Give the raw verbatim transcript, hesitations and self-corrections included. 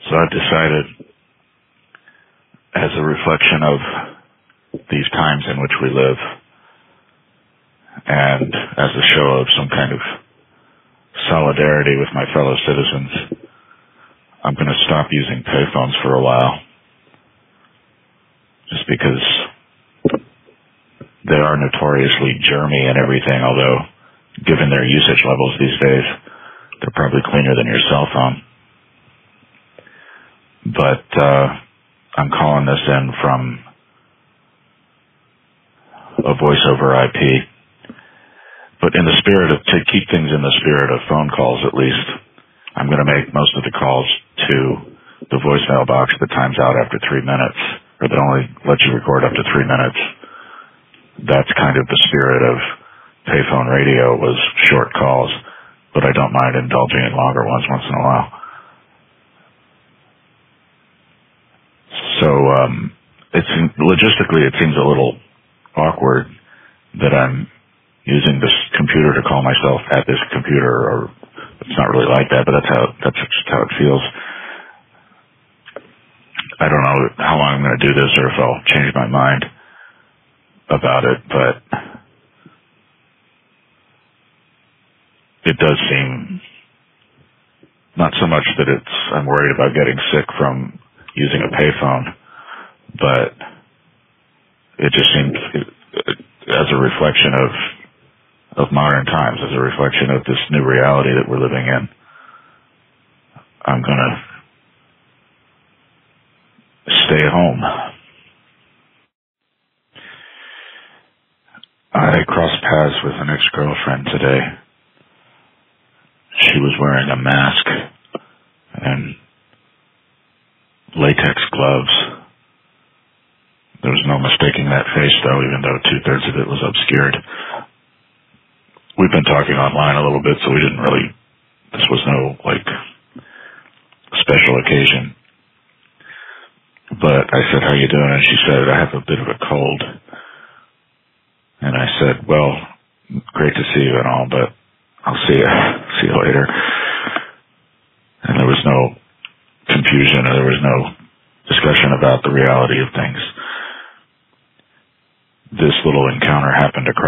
So I've decided, as a reflection of these times in which we live, and as a show of some kind of solidarity with my fellow citizens, I'm going to stop using payphones for a while, just because they are notoriously germy and everything, although given their usage levels these days, they're probably cleaner than your cell phone. But uh, I'm calling this in from a voice over I P. But in the spirit of, to keep things in the spirit of phone calls at least, I'm going to make most of the calls to the voicemail box that times out after three minutes, or that only lets you record up to three minutes. That's kind of the spirit of payphone radio, was short calls, but I don't mind indulging in longer ones once in a while. So, um, it's, logistically it seems a little awkward that I'm using this computer to call myself at this computer, or it's not really like that, but that's how, that's just how it feels. I don't know how long I'm going to do this, or if I'll change my mind about it, but it does seem, not so much that it's, I'm worried about getting sick from using a payphone, but it just seems, as a reflection of of modern times, as a reflection of this new reality that we're living in, I'm going to stay home. I crossed paths with an ex-girlfriend today. She was wearing a mask and latex gloves. There was no mistaking that face, though, even though two-thirds of it was obscured. We've been talking online a little bit, so we didn't really, this was no, like, special occasion. But I said, how you doing? And she said, I have a bit of a cold. And I said, well, great to see you and all, but I'll see you, see you later. And there was no confusion, or there was no discussion about the reality of things. This little encounter happened across